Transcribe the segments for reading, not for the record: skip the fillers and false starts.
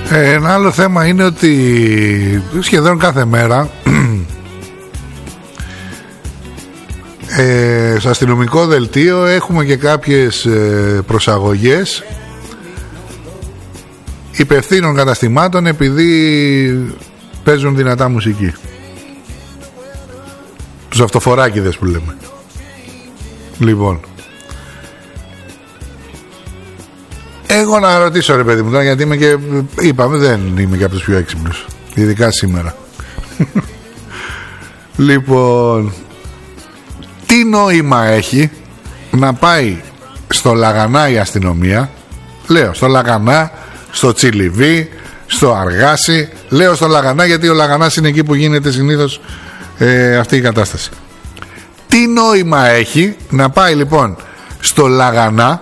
Ένα άλλο θέμα είναι ότι σχεδόν κάθε μέρα στο αστυνομικό δελτίο έχουμε και κάποιες προσαγωγές υπευθύνων καταστημάτων επειδή παίζουν δυνατά μουσική. Τους αυτοφοράκηδες που λέμε. Λοιπόν, εγώ να ρωτήσω ρε παιδί μου τώρα, γιατί είμαι και, είπαμε, δεν είμαι και από τους πιο έξυπνους, ειδικά σήμερα. Λοιπόν, τι νόημα έχει να πάει στο Λαγανά η αστυνομία, λέω στο Λαγανά, στο Τσιλιβί, στο Αργάσι, λέω στο Λαγανά γιατί ο Λαγανάς είναι εκεί που γίνεται συνήθως αυτή η κατάσταση. Τι νόημα έχει να πάει λοιπόν στο Λαγανά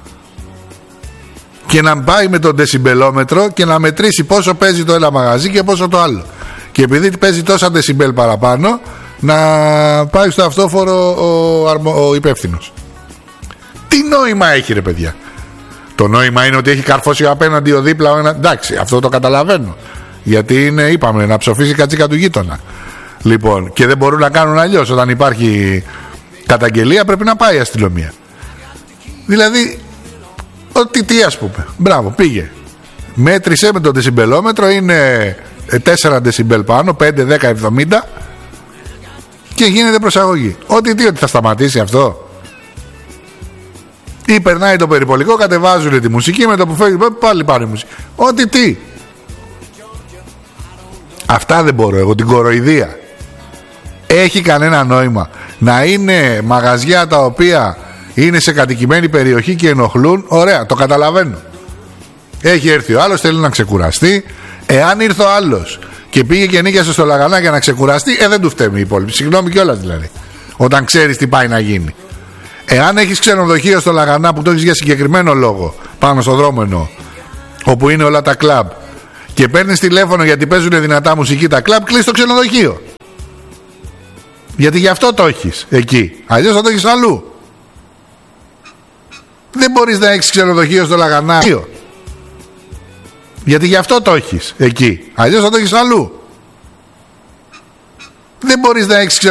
και να πάει με τον δεσιμπελόμετρο και να μετρήσει πόσο παίζει το ένα μαγαζί και πόσο το άλλο, και επειδή παίζει τόσα δεσιμπέλ παραπάνω να πάει στο αυτόφορο ο υπεύθυνος. Τι νόημα έχει ρε παιδιά? Το νόημα είναι ότι έχει καρφώσει απέναντι ο δίπλα. Εντάξει, αυτό το καταλαβαίνω, γιατί είναι, είπαμε, να ψοφήσει κατσίκα του γείτονα. Λοιπόν, και δεν μπορούν να κάνουν αλλιώς. Όταν υπάρχει καταγγελία πρέπει να πάει η αστυνομία. Δηλαδή, ότι τι, ας πούμε. Μπράβο, πήγε. Μέτρησε με το δεσιμπελόμετρο, είναι 4 δεσιμπέλ πάνω, 5, 10, 70 και γίνεται προσαγωγή. Ότι θα σταματήσει αυτό? Ή περνάει το περιπολικό, κατεβάζουν τη μουσική, με το που φεύγει πάλι πάρει μουσική. Ότι τι. Αυτά δεν μπορώ εγώ, την κοροϊδία. Έχει κανένα νόημα να είναι μαγαζιά τα οποία είναι σε κατοικημένη περιοχή και ενοχλούν? Ωραία, το καταλαβαίνω. Έχει έρθει ο άλλος, θέλει να ξεκουραστεί. Εάν ήρθε ο άλλος και πήγε και νίκιασε στο Λαγανά για να ξεκουραστεί, δεν του φταίει οι υπόλοιποι. Συγγνώμη κιόλας δηλαδή. Όταν ξέρεις τι πάει να γίνει. Εάν έχεις ξενοδοχείο στο Λαγανά που το έχεις για συγκεκριμένο λόγο, πάνω στο δρόμο εννοώ, όπου είναι όλα τα κλαμπ, και παίρνεις τηλέφωνο γιατί παίζουν δυνατά μουσική τα κλαμπ, κλείς το ξενοδοχείο. Γιατί γι' αυτό το έχεις εκεί. Αλλιώς θα το έχεις αλλού. Δεν μπορείς να έχεις ξενοδοχείο στο Λαγανά. Γιατί γι' αυτό το έχεις εκεί. Αλλιώς θα το έχεις αλλού. Δεν μπορείς να έχεις